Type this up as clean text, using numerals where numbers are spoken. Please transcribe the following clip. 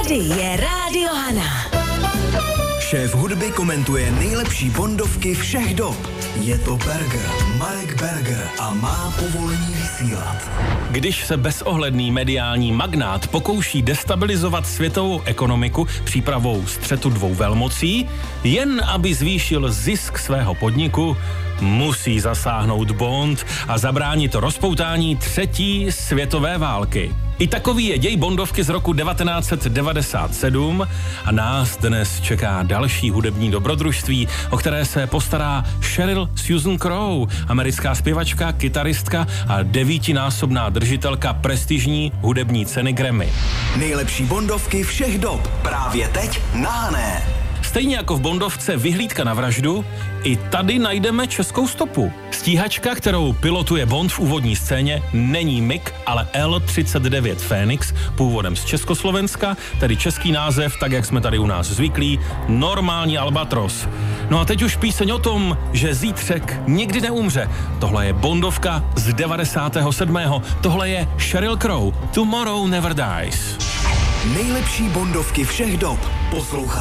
Tady je Rádio Hana. Šéf hudby komentuje nejlepší bondovky všech dob. Je to Berger, Marek Berger a má povolení vysílat. Když se bezohledný mediální magnát pokouší destabilizovat světovou ekonomiku přípravou střetu dvou velmocí, jen aby zvýšil zisk svého podniku, musí zasáhnout Bond a zabránit rozpoutání třetí světové války. I takový je děj bondovky z roku 1997 a nás dnes čeká další hudební dobrodružství, o které se postará Sheryl Susan Crow, americká zpěvačka, kytaristka a 9násobná držitelka prestižní hudební ceny Grammy. Nejlepší bondovky všech dob právě teď na Hané. Stejně jako v bondovce Vyhlídka na vraždu, i tady najdeme českou stopu. Stíhačka, kterou pilotuje Bond v úvodní scéně, není MiG, ale L-39 Phoenix, původem z Československa, tedy český název, tak jak jsme tady u nás zvyklí, normální Albatros. No a teď už píseň o tom, že zítřek nikdy neumře. Tohle je bondovka z 97. Tohle je Sheryl Crow, Tomorrow Never Dies. Nejlepší bondovky všech dob poslouchá